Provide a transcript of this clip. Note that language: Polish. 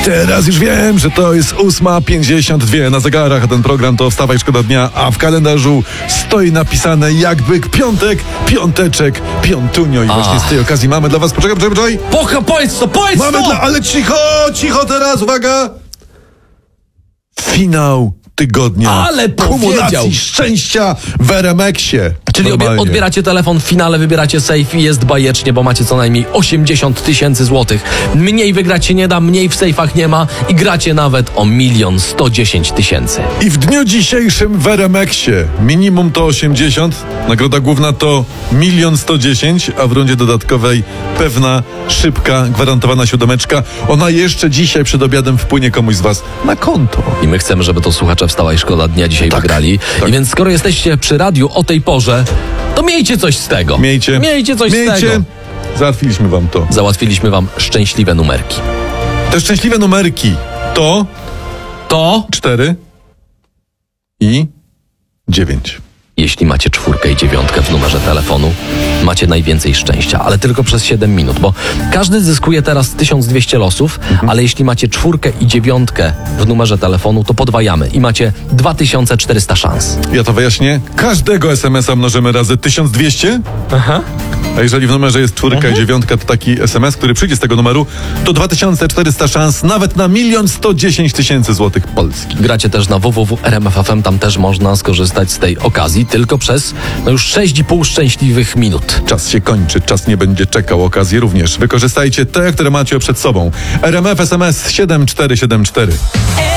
Teraz już wiem, że to jest 8:52 na zegarach, a ten program to Wstawaj, szkoda dnia, a w kalendarzu stoi napisane jakby piątek, piąteczek, piątunio i właśnie z tej okazji mamy dla was, poczekaj. Powiedz to! Mamy ale cicho teraz, uwaga! Finał tygodnia. Ale powiedział. Kumulacji szczęścia w RMX-ie. Czyli Normalnie. odbieracie telefon, w finale wybieracie safe i jest bajecznie, bo macie co najmniej 80 000 złotych. Mniej wygrać się nie da, mniej w sejfach nie ma i gracie nawet o 1 110 000. I w dniu dzisiejszym w RMX-ie minimum to 80, nagroda główna to 1 110 000, a w rundzie dodatkowej pewna, szybka, gwarantowana siódemeczka. Ona jeszcze dzisiaj przed obiadem wpłynie komuś z was na konto. I my chcemy, żeby to słuchacze Wstała i Szkoda Dnia dzisiaj wygrali. Tak. I więc skoro jesteście przy radiu o tej porze, to miejcie coś z tego. Miejcie coś z tego. Załatwiliśmy wam to. Załatwiliśmy wam szczęśliwe numerki. Te szczęśliwe numerki to 4 i 9. Jeśli macie 4 i 9 w numerze telefonu, macie najwięcej szczęścia, ale tylko przez 7 minut, bo każdy zyskuje teraz 1200 losów, ale jeśli macie 4 i 9 w numerze telefonu, to podwajamy i macie 2400 szans. Ja to wyjaśnię. Każdego SMS-a mnożymy razy 1200. A jeżeli w numerze jest 4 i 9, to taki SMS, który przyjdzie z tego numeru, to 2400 szans nawet na 1 110 000 złotych Polski. Gracie też na www.rmf.fm, tam też można skorzystać z tej okazji, tylko przez już 6,5 szczęśliwych minut. Czas się kończy, czas nie będzie czekał. Okazję również wykorzystajcie te, które macie przed sobą. RMF SMS 7474.